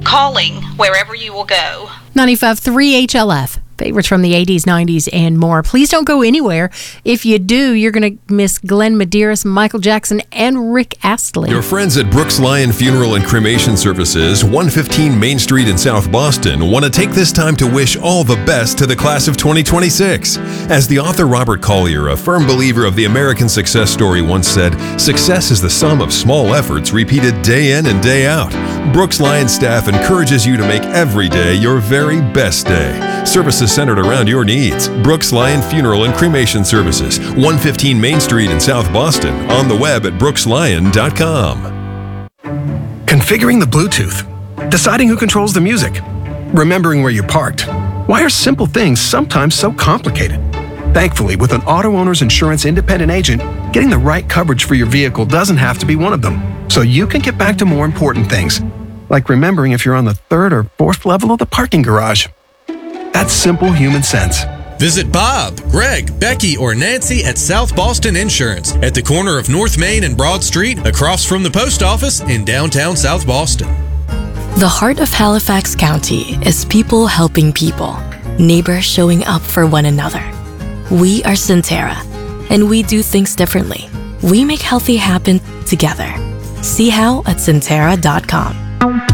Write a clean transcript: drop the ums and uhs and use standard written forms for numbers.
calling wherever you will go. 95.3 HLF. Favorites from the 80s, 90s, and more. Please don't go anywhere. If you do, you're going to miss Glenn Medeiros, Michael Jackson, and Rick Astley. Your friends at Brooks Lyon Funeral and Cremation Services, 115 Main Street in South Boston, want to take this time to wish all the best to the class of 2026. As the author Robert Collier, a firm believer of the American success story, once said, "Success is the sum of small efforts repeated day in and day out." Brooks Lyon staff encourages you to make every day your very best day. Services centered around your needs. Brooks Lyon Funeral and Cremation Services, 115 Main Street in South Boston. On the web at brookslyon.com. Configuring the Bluetooth. Deciding who controls the music. Remembering where you parked. Why are simple things sometimes so complicated? Thankfully, with an auto owner's insurance independent agent, getting the right coverage for your vehicle doesn't have to be one of them. So you can get back to more important things, like remembering if you're on the third or fourth level of the parking garage. That's simple human sense. Visit Bob, Greg, Becky, or Nancy at South Boston Insurance at the corner of North Main and Broad Street, across from the post office in downtown South Boston. The heart of Halifax County is people helping people, neighbors showing up for one another. We are Centera, and we do things differently. We make healthy happen together. See how at Centera.com.